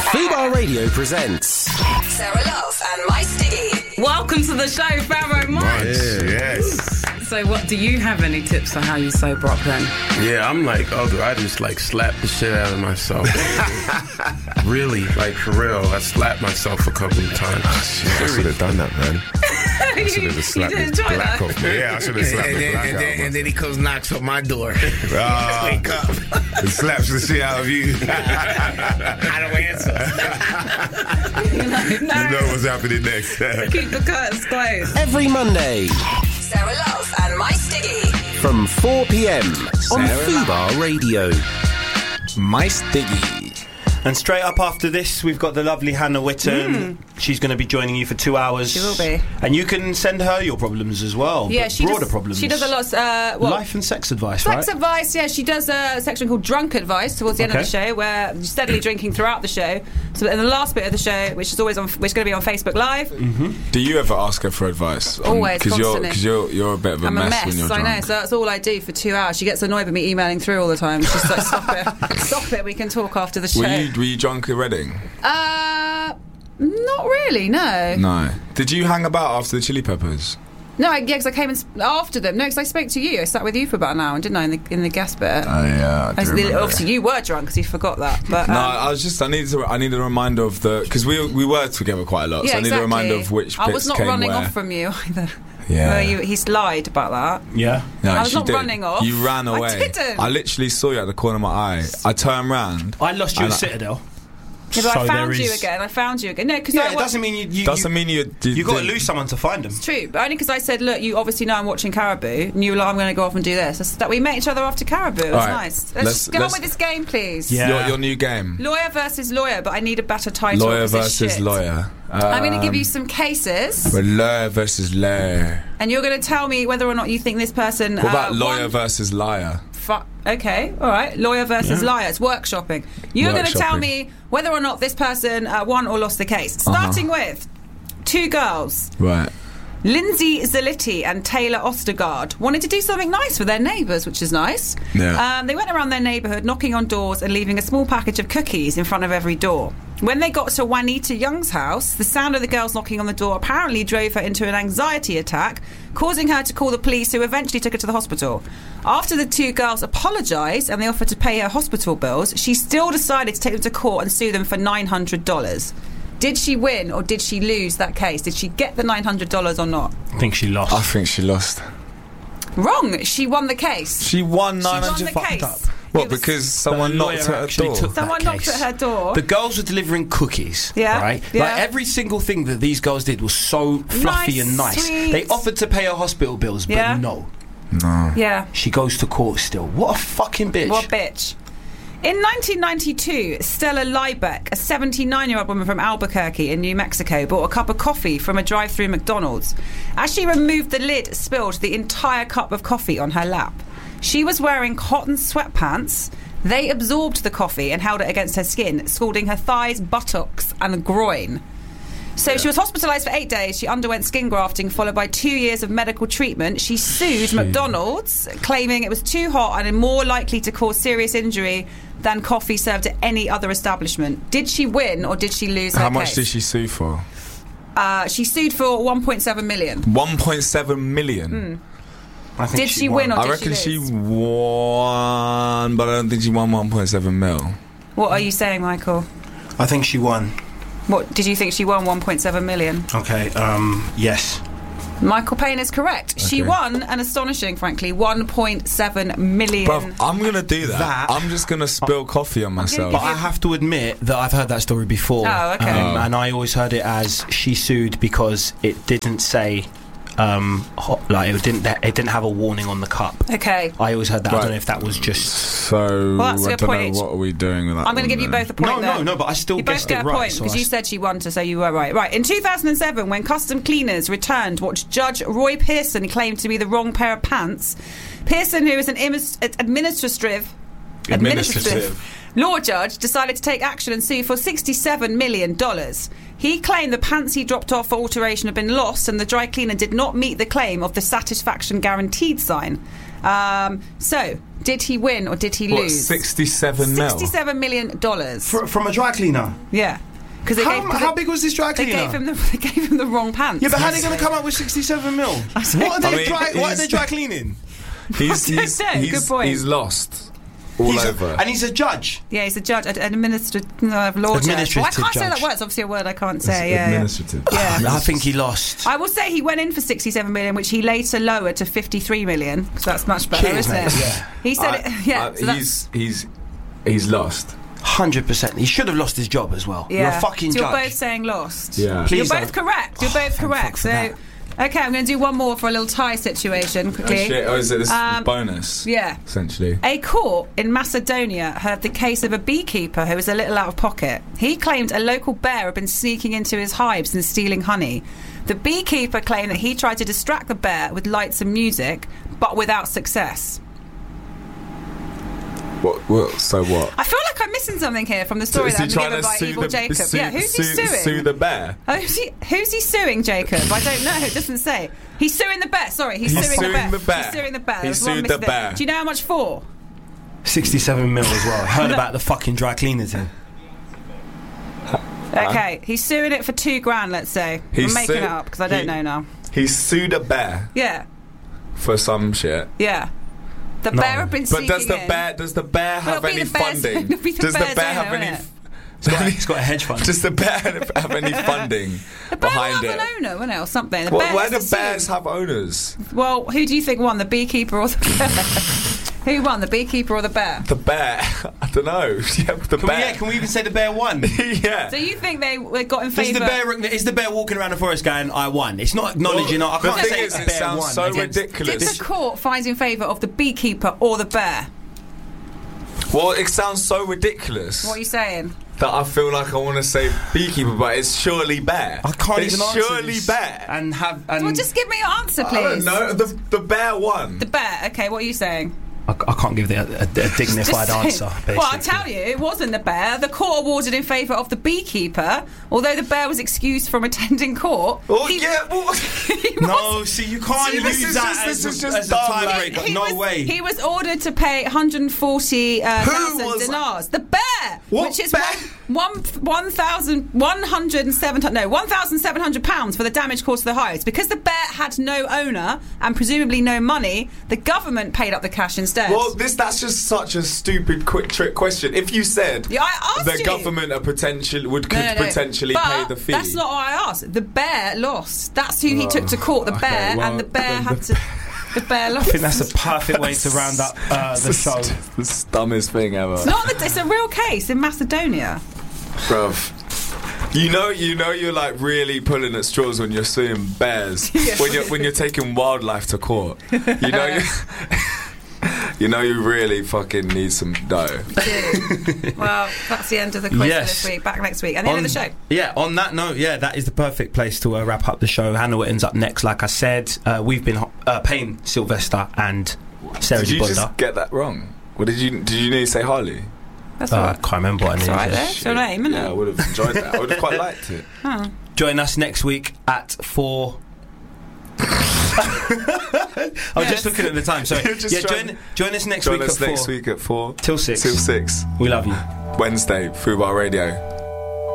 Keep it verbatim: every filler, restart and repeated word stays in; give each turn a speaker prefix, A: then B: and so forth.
A: Fubar Radio presents
B: Sarah Love and Mike Stiggy.
C: Welcome to the show, Pharaoh Mike.
D: Yeah, yes.
C: So, what do you have any tips for how you sober up then?
D: Yeah, I'm like, oh, I just like slap the shit out of myself. Really, like for real. I slapped myself a couple of times.
E: Oh, I should have done that, man. I should have just slapped
C: you
E: his
C: didn't try
E: black
C: that?
E: off. Yeah, I should have slapped
F: and,
E: his
F: then,
E: black
F: and,
E: out.
F: then, and then he comes knocks on my door.
E: Ah,
F: Wake up.
E: and slaps the shit out of you.
F: I don't answer.
C: No, no.
E: You know what's happening next.
C: Keep the curtains closed.
A: every Monday
B: Sarah Love and Mike Stiggy.
A: from four p.m. on
F: Sarah
A: Fubar Radio.
F: My Stiggy.
G: And straight up after this, we've got the lovely Hannah Witten. She's going to be joining you for two hours.
C: She will be.
G: And you can send her your problems as well.
C: Yeah,
G: but
C: she
G: broader
C: does,
G: problems.
C: She does a lot. Uh, well,
G: Life and sex advice,
C: Sex
G: right?
C: advice, yeah. She does a section called Drunk Advice towards the end
G: Okay.
C: of the show, where you're steadily drinking throughout the show. So in the last bit of the show, which is always on, which is going to be on Facebook Live.
H: Do you ever ask her for advice?
C: Always,
H: Because you're,
C: constantly.
H: 'cause you're, you're a bit of a
C: I'm
H: mess,
C: a mess,
H: when you're
C: I
H: drunk.
C: know. So that's all I do for two hours. She gets annoyed with me emailing through all the time. She's like, "Stop it, stop it. We can talk after the show."
H: Were you, were you drunk at Reading?
C: Uh, not really. No.
H: No. Did you hang about after the Chili Peppers?
C: No, I, yeah, because I came in sp- after them. No, because I spoke to you. I sat with you for about an hour, didn't I, in the, in the guest bit?
H: Oh, yeah. I
C: I
H: do
C: was-
H: remember.
C: obviously, you were drunk because you forgot that. But um,
H: No, I was just. I needed. To, I needed a reminder of the because we we were together quite a lot.
C: yeah,
H: so I need
C: exactly.
H: a reminder of which bits
C: I was not
H: came
C: running
H: where.
C: off from you either.
H: Yeah.
C: Well, you, he's lied about that.
G: Yeah.
H: No,
C: I was
H: she
C: not
H: did.
C: running off.
H: You ran
C: I
H: away.
C: didn't.
H: I literally saw you at the corner of my eye. I turned round.
G: I lost you
H: And
G: at
H: I-
G: Citadel.
C: Yeah, but
G: So
C: I found
G: there
C: you
G: is-
C: again. I found you again. No, because
G: Yeah, it doesn't mean you... you
H: Doesn't
G: you,
H: mean you. you
G: you got to
H: didn't-
G: lose someone to find them.
C: It's true, but only because I said, look, you obviously know I'm watching Caribou, and you were like, I'm going to go off and do this. That's, that we met each other after Caribou. It was
H: All right.
C: nice. Let's,
H: Let's-
C: just get
H: let's-
C: on with this game, please.
G: Yeah.
H: Your, your new game.
C: Lawyer versus lawyer, but I need a better title.
H: Lawyer
C: 'cause it's
H: versus
C: shit.
H: lawyer.
C: I'm going to give
H: Um,
C: you some cases,
H: But lawyer versus lawyer.
C: and you're going to tell me whether or not you think this person.
H: What about
C: uh,
H: lawyer
C: won-
H: versus liar?
C: Fu- okay, all right. Lawyer versus
G: Yeah.
C: liar. It's workshopping. You're going to tell
H: Workshopping.
C: me whether or not this person uh, won or lost the case. Starting with two girls.
H: Right.
C: Lindsay Zalitti and Taylor Ostergaard wanted to do something nice for their neighbours, which is nice.
H: Yeah.
C: Um, they went around their neighbourhood knocking on doors and leaving a small package of cookies in front of every door. When they got to Juanita Young's house, the sound of the girls knocking on the door apparently drove her into an anxiety attack, causing her to call the police, who eventually took her to the hospital. After the two girls apologised and they offered to pay her hospital bills, she still decided to take them to court and sue them for nine hundred dollars. Did she win or did she lose that case? Did she get the nine hundred dollars or not?
G: I think she lost.
H: I think she lost.
C: Wrong. She won the case.
H: She won
C: She
H: nine
C: won
H: hundred.
C: the case.
H: What?
C: It was-
H: Because someone
G: The lawyer
H: knocked at her
G: actually
H: door.
G: took that
C: Someone knocked
G: case.
C: at her door.
G: The girls were delivering cookies,
C: Yeah,
G: right?
C: yeah.
G: Like every single thing that these girls did was so fluffy
C: Nice,
G: and nice.
C: sweet.
G: They offered to pay her hospital bills, but
C: Yeah.
G: no.
H: No.
C: Yeah.
G: She goes to court still. What a fucking bitch.
C: What bitch. In nineteen ninety-two, Stella Liebeck, a seventy-nine-year-old woman from Albuquerque in New Mexico, bought a cup of coffee from a drive-through McDonald's. As she removed the lid, it spilled the entire cup of coffee on her lap. She was wearing cotton sweatpants. They absorbed the coffee and held it against her skin, scalding her thighs, buttocks and groin. So she was hospitalised for eight days. She underwent skin grafting, followed by two years of medical treatment. She sued McDonald's, claiming it was too hot and more likely to cause serious injury than coffee served at any other establishment. Did she win or did she lose her
H: How much
C: case?
H: did she sue for?
C: Uh, she sued for one point seven million.
H: One point seven million.
G: I think
C: Did she win or
H: I
C: did
H: reckon
C: she
H: she
C: lose?
H: won, but I don't think she won one point seven mil.
C: What are you saying, Michael?
G: I think she won.
C: What did you think she won? one point seven million.
G: Okay, um, yes.
C: Michael Payne is correct. She
H: Okay.
C: won an astonishing, frankly, one point seven million.
H: Bruv, I'm gonna do that.
G: That-
H: I'm just gonna spill coffee on myself.
G: But I have to admit that I've heard that story before.
C: Oh, okay.
G: Um,
H: Oh.
G: and I always heard it as she sued because it didn't say, um, hot, like it didn't it didn't have a warning on the cup.
C: Okay.
G: I always heard that. I
H: Right.
G: don't know if that was just.
H: So
C: Well, that's a
H: I
C: good
H: don't
C: point.
H: know what are we doing with that.
C: I'm going to
H: one
C: give you
H: then.
C: both a point
G: No,
C: there.
G: no, no, but I still
C: You both
G: guessed
C: get
G: it
C: a
G: right.
C: point
G: so
C: because
G: I
C: you
G: s-
C: said she won to, so you were right. Right, in two thousand seven, when custom cleaners returned what Judge Roy Pearson claimed to be the wrong pair of pants, Pearson, who is an imis- administrative
H: Administrative.
C: law judge decided to take action and sue for sixty-seven million dollars. He claimed the pants he dropped off for alteration had been lost and the dry cleaner did not meet the claim of the satisfaction guaranteed sign. Um, so, did he win or did he
H: What,
C: lose?
H: sixty-seven mil?
C: sixty-seven million dollars.
E: Fr- from a dry cleaner.
C: Yeah. Because
E: How, how big was this dry
C: They
E: cleaner?
C: gave him the they gave him the wrong pants.
E: Yeah, but how are they going to come up with sixty-seven mil? What are they,
H: I mean,
E: dry, what are
H: he's-
E: they dry cleaning?
H: He's,
C: I don't
H: he's,
C: know,
H: he's,
C: good point.
H: he's lost all
E: He's a-
H: over.
E: and he's a judge.
C: Yeah, he's a judge, an administrative no, law judge.
E: Administrative
C: Well, I can't say
E: judge.
C: that word. It's obviously a word I can't say. Yeah,
F: administrative.
C: Yeah. yeah.
E: I think he lost.
C: I will say he went in for sixty-seven million, which he later lowered to fifty-three million. Because that's much better,
E: Cheers,
C: isn't
E: mate.
C: it?
E: Yeah.
C: He said,
H: I-
C: it, yeah.
H: I-
C: so that's-
H: he's he's he's lost.
E: one hundred percent. He should have lost his job as well.
C: yeah.
E: You're a fucking
C: so you're
E: judge.
C: both saying lost.
F: Yeah.
E: Please
C: You're
E: don't.
C: both correct. You're
E: Oh,
C: both
E: thank
C: correct.
E: fuck for
C: So,
E: that.
C: okay, I'm going to do one more for a little tie situation
H: Oh,
C: quickly.
H: shit. Oh, is it this
C: Um,
H: bonus?
C: Yeah.
H: Essentially.
C: A court in Macedonia heard the case of a beekeeper who was a little out of pocket. He claimed a local bear had been sneaking into his hives and stealing honey. The beekeeper claimed that he tried to distract the bear with lights and music, but without success.
H: What, what? So what?
C: I feel like I'm missing something here from the
H: So
C: story
H: is
C: that
H: he
C: I'm
H: trying
C: given
H: to
C: by
H: sue
C: Evil
H: the
C: Jacob.
H: sue,
C: yeah, who's
H: sue,
C: he suing?
H: sue the bear?
C: Oh, who's he, who's he suing, Jacob? I don't know. It doesn't say. He's suing the bear. Sorry, he's,
H: He's
C: suing,
H: suing
C: the, bear.
H: the bear.
C: He's suing the bear.
H: He
C: There's one
H: sued
C: missing
H: the
C: there.
H: bear.
C: Do you know how much for?
E: sixty-seven mil as well. Heard about the fucking dry cleaners in.
C: Okay, he's suing it for two grand, let's say.
H: He's
C: I'm making
H: su-
C: it up because I don't
H: he-
C: know now.
H: He sued a bear
C: Yeah,
H: for some shit.
C: yeah. The
E: No.
C: bear have been
H: But
C: sneaking
H: does the
C: in.
H: bear does the bear have
C: it'll be
H: any
C: the bear's-
H: funding?
C: it'll be the
H: Does the
C: bear's
H: bear
C: owner,
H: have any?
C: won't it?
E: He's got, he's got a hedge fund.
H: Does the bear have any funding
C: The bear
H: behind
C: will have
H: it?
C: an owner, won't it, or something? The
H: Well,
C: bear
H: why
C: has
H: do
C: to sue.
H: bears have owners?
C: Well, who do you think won, the beekeeper or the bear? Who won, the beekeeper or the bear?
H: The bear. I don't know. Yeah, the
E: Can we,
H: bear.
E: yeah, can we even say the bear won?
H: yeah.
C: So you think they they got in
E: Is
C: favour?
E: the bear is the bear walking around the forest going, "I won"? It's not acknowledging.
H: Well,
E: I can't
H: the
E: say
H: thing is,
E: the
H: it
E: bear
H: sounds
E: won
H: so
E: against-
C: Did
H: ridiculous.
C: the court find in favour of the beekeeper or the bear?
H: Well, it sounds so ridiculous
C: What are you saying?
H: that I feel like I want to say beekeeper, but it's surely bear.
E: I can't
H: it's
E: even answer
H: surely
E: this.
H: bear.
E: and have. And
C: Well, just give me your answer,
H: I don't
C: please.
H: know. The the bear won.
C: The bear. Okay, what are you saying?
E: I, I can't give the, a, a dignified
C: Just say-
E: answer. Basically.
C: Well, I'll tell you, it wasn't the bear. The court awarded in favour of the beekeeper, although the bear was excused from attending court.
H: Oh
C: he-
H: yeah. Well,
C: he
E: No,
C: was-
E: see, you can't
H: See, this
E: use
H: is
E: that
H: just-
E: as,
H: this is
E: a,
H: just
E: as a
H: dumb,
E: tiebreaker.
H: like-
C: he
E: No
C: was,
E: way.
C: He was ordered to pay one hundred forty thousand
H: Who was-
C: dinars. The bear,
H: What
C: which is
H: bear?
C: one one one thousand one hundred and seven no one thousand seven hundred pounds for the damage caused to the hives. Because the bear had no owner and presumably no money, the government paid up the cash instead.
H: well, this that's just such a stupid quick trick question. If you said
C: Yeah, I asked
H: the
C: you.
H: government are potential would could
C: No, no, no.
H: potentially
C: But
H: pay the fee.
C: That's not what I asked. The bear lost. That's who he took to court. The
H: okay,
C: bear,
H: well,
C: and the bear
H: the-
C: had to. The bear lost.
E: I think that's a perfect way to round up uh, the
H: It's
E: show.
H: the dumbest thing ever.
C: It's not. The, it's a real case in Macedonia.
H: Bruv. You know, you know, you're like really pulling at straws when you're suing bears.
C: Yeah.
H: When you're when you're taking wildlife to court. You know, you, you know, you really fucking need some dough.
C: Well, that's the end of the quiz
E: Yes.
C: for this week. Back next week, and the end of the show.
E: Yeah, on that note, yeah, that is the perfect place to uh, wrap up the show. Hannah Witten's up next, like I said. Uh, we've been uh, Payne Sylvester and Sarah
H: Did you
E: Bonda.
H: just get that wrong? What did you did you need to say Harley?
C: That's
E: Uh,
C: all
E: I
C: right.
E: can't remember what I
C: That's
E: needed.
C: all right there. It's your name, isn't
H: Yeah, I
C: it?
H: would have enjoyed that. I would have quite liked it.
E: Join us next week at four. I was
C: Yes.
E: just looking at the time. Sorry.
H: You're just
E: Yeah,
H: trying-
E: join, join us next
H: Join
E: week
H: us
E: at
H: next
E: four
H: week at four
E: till six.
H: till six
E: We love you.
H: Wednesday, Fubar Radio.